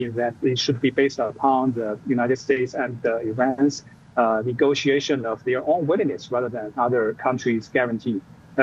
that it should be based upon the United States and Iran's negotiation of their own willingness rather than other countries' guarantee.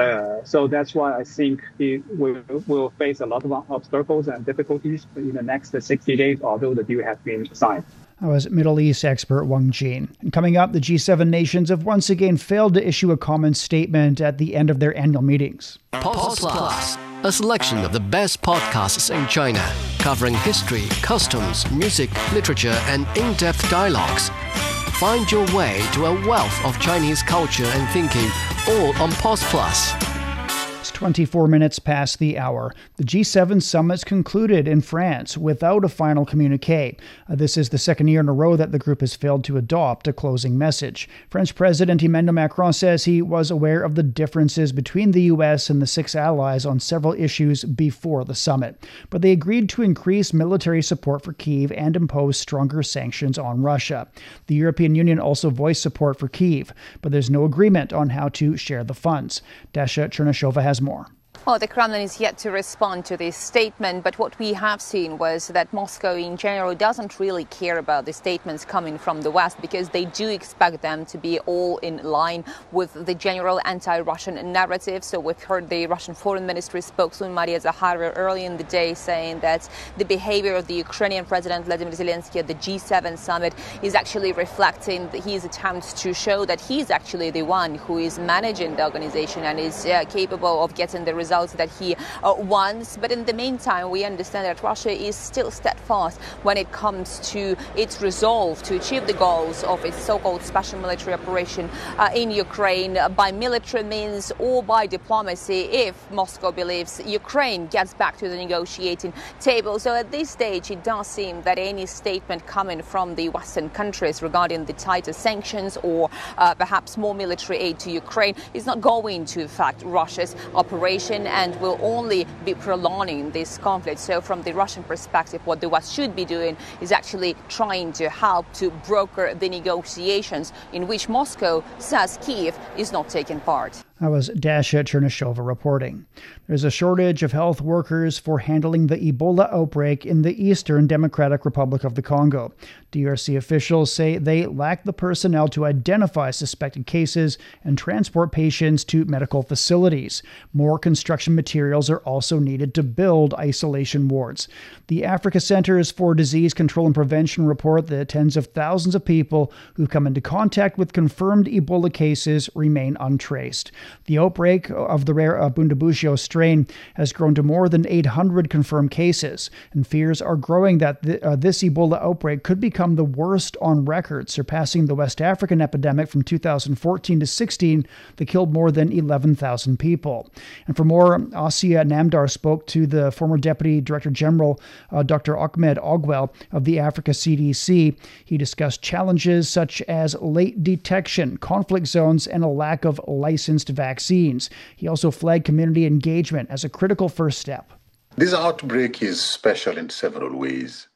So that's why I think it will face a lot of obstacles and difficulties in the next 60 days, although the deal has been signed. That was Middle East expert Wang Jin. And coming up, the G7 nations have once again failed to issue a common statement at the end of their annual meetings. Pulse Plus, a selection of the best podcasts in China, covering history, customs, music, literature, and in-depth dialogues. Find your way to a wealth of Chinese culture and thinking, all on Pulse Plus. It's 24 minutes past the hour. The G7 summit's concluded in France without a final communique. This is the second year in a row that the group has failed to adopt a closing message. French President Emmanuel Macron says he was aware of the differences between the U.S. and the six allies on several issues before the summit, but they agreed to increase military support for Kyiv and impose stronger sanctions on Russia. The European Union also voiced support for Kyiv, but there's no agreement on how to share the funds. Dasha Chernyshova has more. Well, the Kremlin is yet to respond to this statement, but what we have seen was that Moscow in general doesn't really care about the statements coming from the West because they do expect them to be all in line with the general anti-Russian narrative. So we've heard the Russian Foreign Ministry spokeswoman Maria Zakharova early in the day saying that the behavior of the Ukrainian President Vladimir Zelensky at the G7 summit is actually reflecting his attempts to show that he's actually the one who is managing the organization and is capable of getting the results that he wants. But in the meantime, we understand that Russia is still steadfast when it comes to its resolve to achieve the goals of its so-called special military operation in Ukraine by military means or by diplomacy if Moscow believes Ukraine gets back to the negotiating table. So at this stage, it does seem that any statement coming from the Western countries regarding the tighter sanctions or perhaps more military aid to Ukraine is not going to affect Russia's operation and will only be prolonging this conflict. So from the Russian perspective, what the West should be doing is actually trying to help to broker the negotiations in which Moscow says Kyiv is not taking part. That was Dasha Chernyshova reporting. There's a shortage of health workers for handling the Ebola outbreak in the Eastern Democratic Republic of the Congo. DRC officials say they lack the personnel to identify suspected cases and transport patients to medical facilities. More construction materials are also needed to build isolation wards. The Africa Centers for Disease Control and Prevention report that tens of thousands of people who've come into contact with confirmed Ebola cases remain untraced. The outbreak of the rare Bundibugyo strain has grown to more than 800 confirmed cases, and fears are growing that this Ebola outbreak could become the worst on record, surpassing the West African epidemic from 2014 to 16 that killed more than 11,000 people. And for more, Asia Namdar spoke to the former Deputy Director General, Dr. Ahmed Ogwell of the Africa CDC. He discussed challenges such as late detection, conflict zones, and a lack of licensed vaccines. He also flagged community engagement as a critical first step. This outbreak is special in several ways.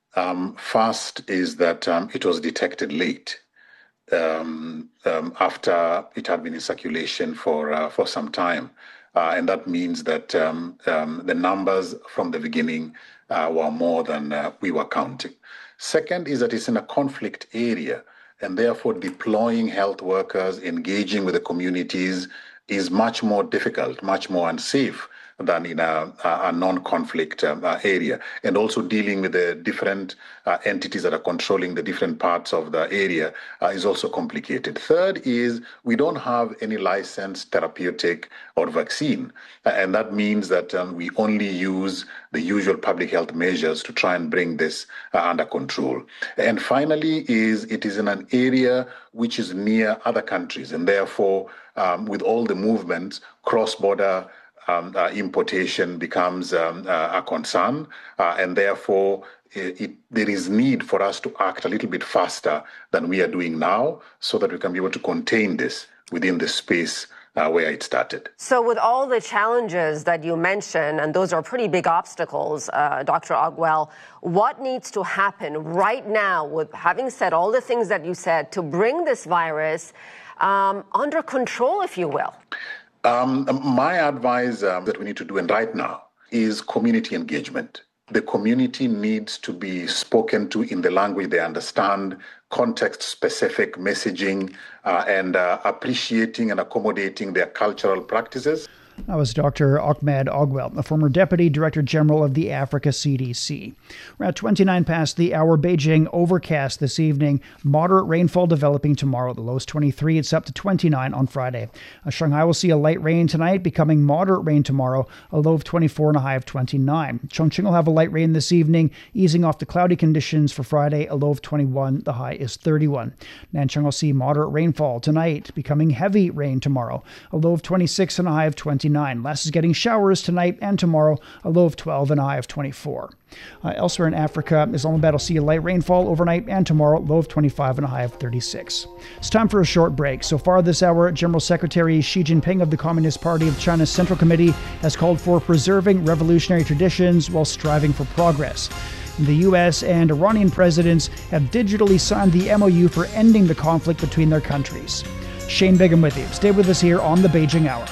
First is that it was detected late after it had been in circulation for some time. And that means that the numbers from the beginning were more than we were counting. Second is that it's in a conflict area, and therefore deploying health workers, engaging with the communities is much more difficult, much more unsafe than in a non-conflict area. And also dealing with the different entities that are controlling the different parts of the area is also complicated. Third is we don't have any licensed therapeutic or vaccine. And that means that we only use the usual public health measures to try and bring this under control. And finally it is in an area which is near other countries. And therefore, with all the movements, cross-border importation becomes a concern, and therefore there is need for us to act a little bit faster than we are doing now so that we can be able to contain this within the space where it started. So with all the challenges that you mentioned, and those are pretty big obstacles, Dr. Ogwell, what needs to happen right now, with having said all the things that you said, to bring this virus under control, if you will? My advice that we need to do, and right now, is community engagement. the community needs to be spoken to in the language they understand, context-specific messaging, and appreciating and accommodating their cultural practices. That was Dr. Ahmed Ogwell, a former Deputy Director General of the Africa CDC. We're at 29 past the hour. Beijing overcast this evening. Moderate rainfall developing tomorrow. The low is 23. It's up to 29 on Friday. Shanghai will see a light rain tonight, becoming moderate rain tomorrow. A low of 24 and a high of 29. Chongqing will have a light rain this evening, easing off the cloudy conditions for Friday. A low of 21. The high is 31. Nanchang will see moderate rainfall tonight, becoming heavy rain tomorrow. A low of 26 and a high of 29. Laos is getting showers tonight and tomorrow, a low of 12 and a high of 24. Elsewhere in Africa, Islamabad will see a light rainfall overnight and tomorrow, low of 25 and a high of 36. It's time for a short break. So far this hour, General Secretary Xi Jinping of the Communist Party of China's Central Committee has called for preserving revolutionary traditions while striving for progress. The U.S. and Iranian presidents have digitally signed the MOU for ending the conflict between their countries. Shane Bigham with you. Stay with us here on the Beijing Hour.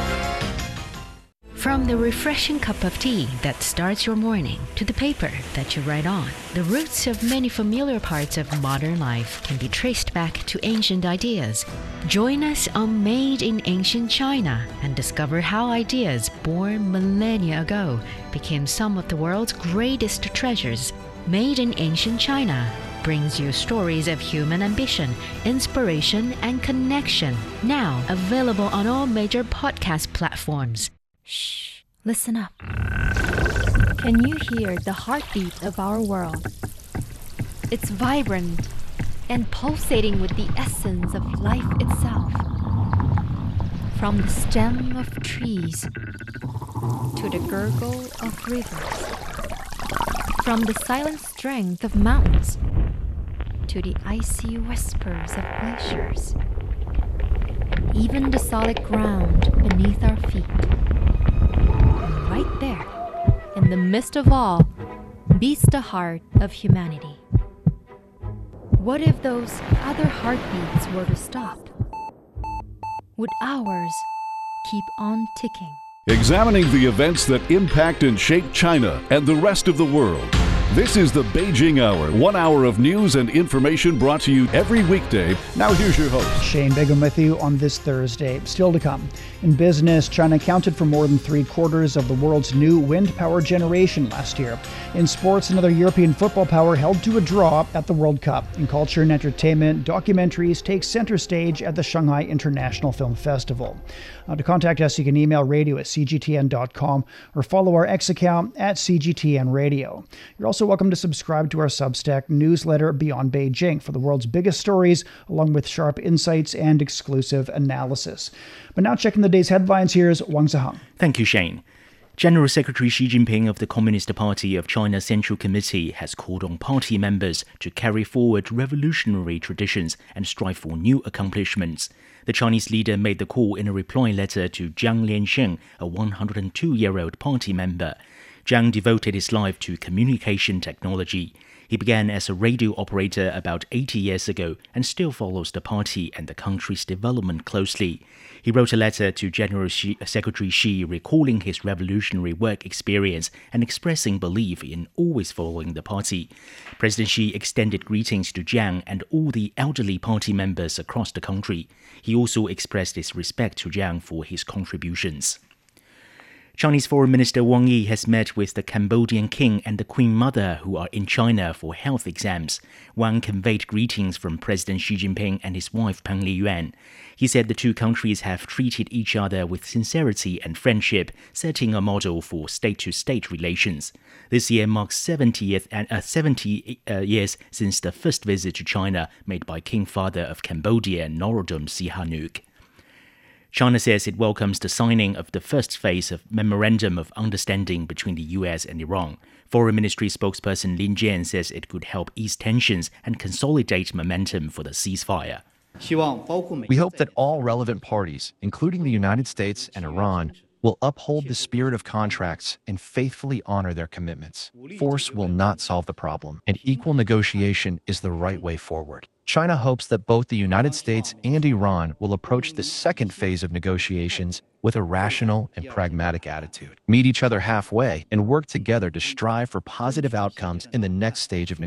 From the refreshing cup of tea that starts your morning to the paper that you write on, the roots of many familiar parts of modern life can be traced back to ancient ideas. Join us on Made in Ancient China and discover how ideas born millennia ago became some of the world's greatest treasures. Made in Ancient China brings you stories of human ambition, inspiration, and connection. Now available on all major podcast platforms. Shh, listen up. Can you hear the heartbeat of our world? It's vibrant and pulsating with the essence of life itself. From the stem of trees to the gurgle of rivers. From the silent strength of mountains to the icy whispers of glaciers. Even the solid ground beneath our feet. Right there, in the midst of all, beats the heart of humanity. What if those other heartbeats were to stop? Would ours keep on ticking? Examining the events that impact and shape China and the rest of the world. This is the Beijing Hour, 1 hour of news and information brought to you every weekday. Now here's your host, Shane Bigham with you on this Thursday. Still to come. In business, China accounted for more than 3/4 of the world's new wind power generation last year. In sports, another European football power held to a draw at the World Cup. In culture and entertainment, documentaries take center stage at the Shanghai International Film Festival. To contact us, you can email radio@cgtn.com or follow our X account @CGTN Radio. You're also welcome to subscribe to our Substack newsletter Beyond Beijing for the world's biggest stories, along with sharp insights and exclusive analysis. But now checking the day's headlines, here's Wang Zihang. Thank you, Shane. General Secretary Xi Jinping of the Communist Party of China's Central Committee has called on party members to carry forward revolutionary traditions and strive for new accomplishments. The Chinese leader made the call in a reply letter to Jiang Liansheng, a 102-year-old party member. Jiang devoted his life to communication technology. He began as a radio operator about 80 years ago and still follows the party and the country's development closely. He wrote a letter to General Secretary Xi recalling his revolutionary work experience and expressing belief in always following the party. President Xi extended greetings to Jiang and all the elderly party members across the country. He also expressed his respect to Jiang for his contributions. Chinese Foreign Minister Wang Yi has met with the Cambodian King and the Queen Mother who are in China for health exams. Wang conveyed greetings from President Xi Jinping and his wife Peng Liyuan. He said the two countries have treated each other with sincerity and friendship, setting a model for state-to-state relations. This year marks 70 years since the first visit to China made by King Father of Cambodia, Norodom Sihanouk. China says it welcomes the signing of the first phase of Memorandum of Understanding between the U.S. and Iran. Foreign Ministry spokesperson Lin Jian says it could help ease tensions and consolidate momentum for the ceasefire. We hope that all relevant parties, including the United States and Iran, will uphold the spirit of contracts and faithfully honor their commitments. Force will not solve the problem, and equal negotiation is the right way forward. China hopes that both the United States and Iran will approach the second phase of negotiations with a rational and pragmatic attitude, meet each other halfway, and work together to strive for positive outcomes in the next stage of negotiations.